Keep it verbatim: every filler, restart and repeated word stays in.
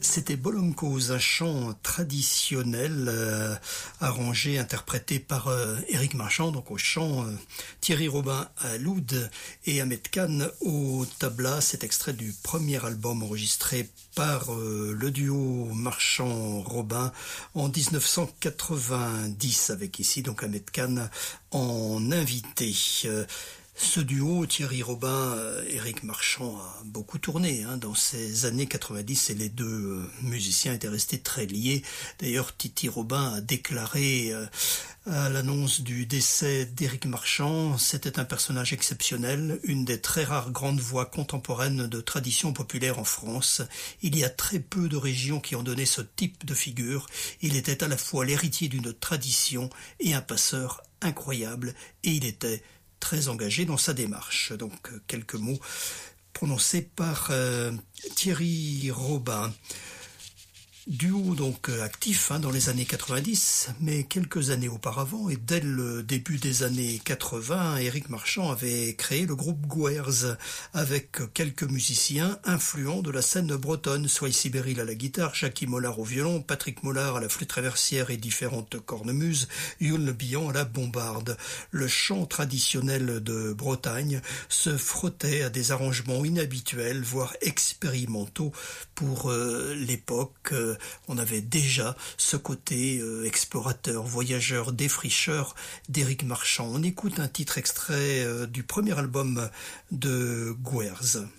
C'était Bolonkos, un chant traditionnel euh, arrangé, interprété par euh, Éric Marchand, donc au chant, euh, Thierry Robin à l'oud et Ahmed Khan au tabla. C'est extrait du premier album enregistré par euh, le duo Marchand-Robin en dix-neuf cent quatre-vingt-dix, avec ici donc Ahmed Khan en invité. Euh, Ce duo, Thierry Robin, euh, Éric Marchand, a beaucoup tourné hein, dans ces années quatre-vingt-dix et les deux euh, musiciens étaient restés très liés. D'ailleurs, Titi Robin a déclaré euh, à l'annonce du décès d'Éric Marchand, c'était un personnage exceptionnel, une des très rares grandes voix contemporaines de tradition populaire en France. Il y a très peu de régions qui ont donné ce type de figure. Il était à la fois l'héritier d'une tradition et un passeur incroyable, et il était très engagé dans sa démarche. Donc quelques mots prononcés par euh, Thierry Robin. Duo donc actif hein, dans les années quatre-vingt-dix, mais quelques années auparavant et dès le début des années quatre-vingts, Éric Marchand avait créé le groupe Gouers avec quelques musiciens influents de la scène bretonne, soit Sibéril à la guitare, Jackie Mollard au violon, Patrick Mollard à la flûte traversière et différentes cornemuses, Yul Le Bihan à la bombarde. Le chant traditionnel de Bretagne se frottait à des arrangements inhabituels, voire expérimentaux pour euh, l'époque. Euh, On avait déjà ce côté euh, explorateur, voyageur, défricheur d'Éric Marchand. On écoute un titre extrait euh, du premier album de Gouers.